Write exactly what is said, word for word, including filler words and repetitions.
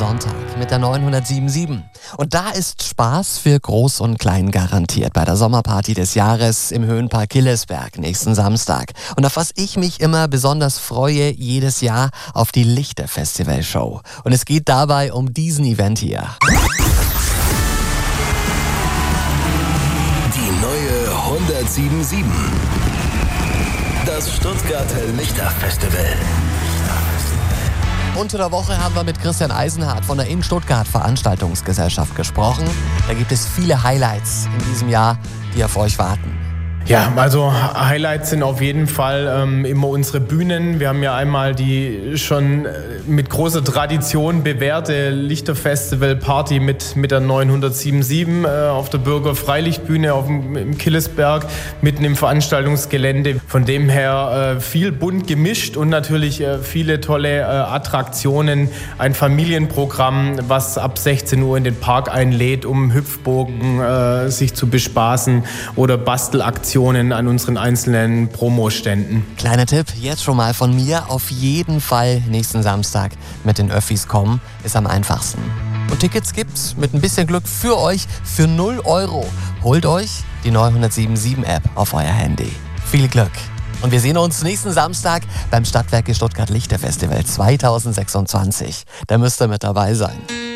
Sonntag mit der neunhundertsiebenundsieben. Und da ist Spaß für Groß und Klein garantiert bei der Sommerparty des Jahres im Höhenpark Killesberg nächsten Samstag. Und auf was ich mich immer besonders freue jedes Jahr, auf die Lichterfestival-Show. Und es geht dabei um diesen Event hier. Die neue hundertsiebenundsieben. Das Stuttgarter Lichterfestival. Unter der Woche haben wir mit Christian Eisenhardt von der In Stuttgart Veranstaltungsgesellschaft gesprochen. Da gibt es viele Highlights in diesem Jahr, die auf euch warten. Ja, also Highlights sind auf jeden Fall ähm, immer unsere Bühnen. Wir haben ja einmal die schon mit großer Tradition bewährte Lichterfestival-Party mit, mit der neunhundertsiebenundsieben äh, auf der Bürger-Freilichtbühne auf dem, im Killesberg, mitten im Veranstaltungsgelände. Von dem her äh, viel bunt gemischt und natürlich äh, viele tolle äh, Attraktionen. Ein Familienprogramm, was ab sechzehn Uhr in den Park einlädt, um Hüpfbogen äh, sich zu bespaßen oder Bastelaktionen an unseren einzelnen Promoständen. Kleiner Tipp, jetzt schon mal von mir, auf jeden Fall nächsten Samstag mit den Öffis kommen, ist am einfachsten. Und Tickets gibt's mit ein bisschen Glück für euch für null Euro. Holt euch die neunhundertsiebenundsieben App auf euer Handy. Viel Glück! Und wir sehen uns nächsten Samstag beim Stadtwerke Stuttgart Lichterfestival zweitausendsechsundzwanzig. Da müsst ihr mit dabei sein.